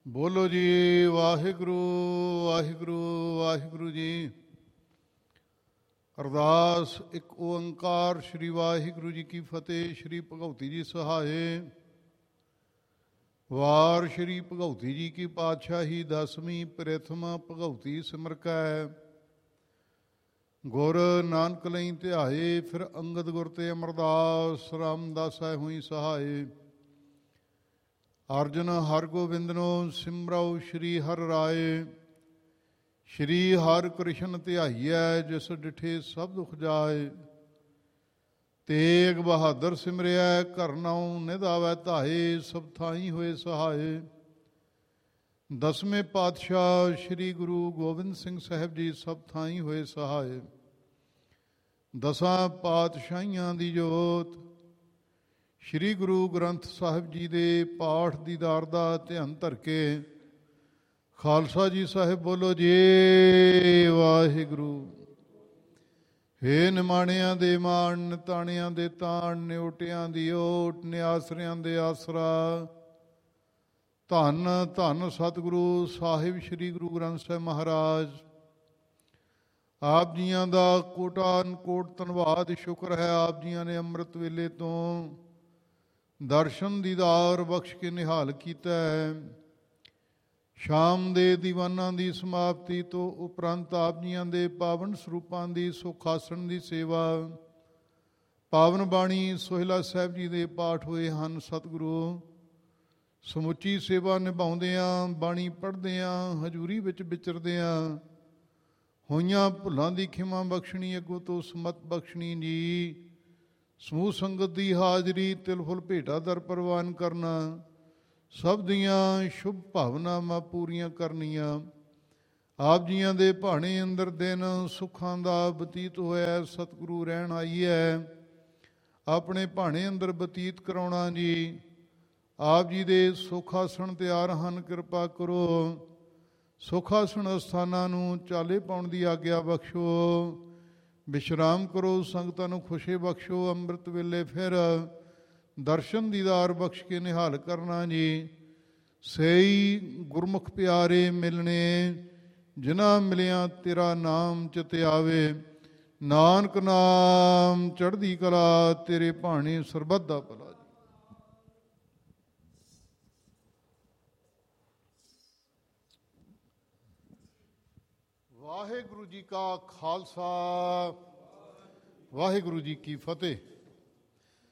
ਬੋਲੋ ਜੀ ਵਾਹਿਗੁਰੂ ਵਾਹਿਗੁਰੂ ਵਾਹਿਗੁਰੂ ਜੀ। ਅਰਦਾਸ ਇੱਕ ਓੰਕਾਰ ਸ਼੍ਰੀ ਵਾਹਿਗੁਰੂ ਜੀ ਕੀ ਫਤਿਹ। ਸ਼੍ਰੀ ਭਗਉਤੀ ਜੀ ਸਹਾਏ। ਵਾਰ ਸ਼੍ਰੀ ਭਗਉਤੀ ਜੀ ਕੀ ਪਾਤਸ਼ਾਹੀ ਦਸਵੀਂ ਪ੍ਰਥਮ ਭਗਉਤੀ ਸਿਮਰ ਕੈ। ਗੁਰ ਨਾਨਕ ਲਈ ਧਿਆਏ ਫਿਰ ਅੰਗਦ ਗੁਰ ਤੇ ਅਮਰਦਾਸ ਰਾਮਦਾਸੈ ਹੋਈ ਸਹਾਏ। ਅਰਜਨ ਹਰਗੋਬਿੰਦਨੋ ਸਿਮਰਉ ਸ਼੍ਰੀ ਹਰਿ ਰਾਏ। ਸ਼੍ਰੀ ਹਰਿ ਕ੍ਰਿਸ਼ਨ ਧਿਆਈਐ ਜਿਸ ਡਿਠੇ ਸਭ ਦੁਖ ਜਾਏ। ਤੇਗ ਬਹਾਦਰ ਸਿਮਰਿਐ ਘਰ ਨਾਉ ਨਿਧ ਆਵੈ ਧਾਏ। ਸਭ ਥਾਈ ਹੋਏ ਸਹਾਏ। ਦਸਵੇਂ ਪਾਤਸ਼ਾਹ ਸ਼੍ਰੀ ਗੁਰੂ ਗੋਬਿੰਦ ਸਿੰਘ ਸਾਹਿਬ ਜੀ ਸਭ ਥਾਈ ਹੋਏ ਸਹਾਏ। ਦਸਾਂ ਪਾਤਸ਼ਾਹੀਆਂ ਦੀ ਜੋਤ ਸ਼੍ਰੀ ਗੁਰੂ ਗ੍ਰੰਥ ਸਾਹਿਬ ਜੀ ਦੇ ਪਾਠ ਦੀਦਾਰ ਦਾ ਧਿਆਨ ਧਰ ਕੇ ਖਾਲਸਾ ਜੀ ਸਾਹਿਬ ਬੋਲੋ ਜੀ ਵਾਹਿਗੁਰੂ। ਹੇ ਨਿਮਾਣਿਆਂ ਦੇ ਮਾਣ ਨਿਤਾਣਿਆਂ ਦੇ ਤਾਣ ਨਿਓਟਿਆਂ ਦੀ ਓਟ ਨਿਆਸਰਿਆਂ ਦੇ ਆਸਰਾ। ਧੰਨ ਧੰਨ ਸਤਿਗੁਰੂ ਸਾਹਿਬ ਸ਼੍ਰੀ ਗੁਰੂ ਗ੍ਰੰਥ ਸਾਹਿਬ ਮਹਾਰਾਜ। ਆਪ ਜੀਆਂ ਦਾ ਕੋਟਾਨ ਕੋਟ ਧੰਨਵਾਦ ਸ਼ੁਕਰ ਹੈ। ਆਪ ਜੀਆਂ ਨੇ ਅੰਮ੍ਰਿਤ ਵੇਲੇ ਤੋਂ ਦਰਸ਼ਨ ਦੀਦਾਰ ਬਖਸ਼ ਕੇ ਨਿਹਾਲ ਕੀਤਾ ਹੈ। ਸ਼ਾਮ ਦੇ ਦੀਵਾਨਾਂ ਦੀ ਸਮਾਪਤੀ ਤੋਂ ਉਪਰੰਤ ਆਪ ਜੀਆਂ ਦੇ ਪਾਵਨ ਸਰੂਪਾਂ ਦੀ ਸੁਖ ਆਸਣ ਦੀ ਸੇਵਾ, ਪਾਵਨ ਬਾਣੀ ਸੋਹਿਲਾ ਸਾਹਿਬ ਜੀ ਦੇ ਪਾਠ ਹੋਏ ਹਨ। ਸਤਿਗੁਰੂ ਸਮੁੱਚੀ ਸੇਵਾ ਨਿਭਾਉਂਦਿਆਂ, ਬਾਣੀ ਪੜ੍ਹਦਿਆਂ, ਹਜ਼ੂਰੀ ਵਿੱਚ ਵਿਚਰਦਿਆਂ ਹੋਈਆਂ ਭੁੱਲਾਂ ਦੀ ਖਿਮਾ ਬਖਸ਼ਣੀ, ਅੱਗੋਂ ਤੋਂ ਸਮਤ ਬਖਸ਼ਣੀ ਜੀ। ਸਮੂਹ ਸੰਗਤ ਦੀ ਹਾਜ਼ਰੀ ਤਿਲ ਫੁੱਲ ਭੇਟਾ ਦਰ ਪ੍ਰਵਾਨ ਕਰਨਾ, ਸਭ ਦੀਆਂ ਸ਼ੁਭ ਭਾਵਨਾਵਾਂ ਪੂਰੀਆਂ ਕਰਨੀਆਂ। ਆਪ ਜੀਆਂ ਦੇ ਭਾਣੇ ਅੰਦਰ ਦਿਨ ਸੁੱਖਾਂ ਦਾ ਬਤੀਤ ਹੋਇਆ। ਸਤਿਗੁਰੂ ਰਹਿਣ ਆਈ ਹੈ, ਆਪਣੇ ਭਾਣੇ ਅੰਦਰ ਬਤੀਤ ਕਰਾਉਣਾ ਜੀ। ਆਪ ਜੀ ਦੇ ਸੁਖ ਆਸਣ ਤਿਆਰ ਹਨ, ਕਿਰਪਾ ਕਰੋ ਸੁਖ ਆਸਣ ਅਸਥਾਨਾਂ ਨੂੰ ਚਾਲੇ ਪਾਉਣ ਦੀ ਆਗਿਆ ਬਖਸ਼ੋ। ਵਿਸ਼ਰਾਮ ਕਰੋ, ਸੰਗਤਾਂ ਨੂੰ ਖੁਸ਼ੀ ਬਖਸ਼ੋ। ਅੰਮ੍ਰਿਤ ਵੇਲੇ ਫਿਰ ਦਰਸ਼ਨ ਦੀਦਾਰ ਬਖਸ਼ ਕੇ ਨਿਹਾਲ ਕਰਨਾ ਜੀ। ਸਈ ਗੁਰਮੁਖ ਪਿਆਰੇ ਮਿਲਣੇ, ਜਿਨ੍ਹਾਂ ਮਿਲਿਆ ਤੇਰਾ ਨਾਮ ਚਿਤ ਆਵੇ। ਨਾਨਕ ਨਾਮ ਚੜ੍ਹਦੀ ਕਲਾ, ਤੇਰੇ ਭਾਣੇ ਸਰਬੱਤ ਦਾ ਭਲਾ। ਵਾਹਿਗੁਰੂ ਜੀ ਕਾ ਖਾਲਸਾ, ਵਾਹਿਗੁਰੂ ਜੀ ਕੀ ਫਤਿਹ।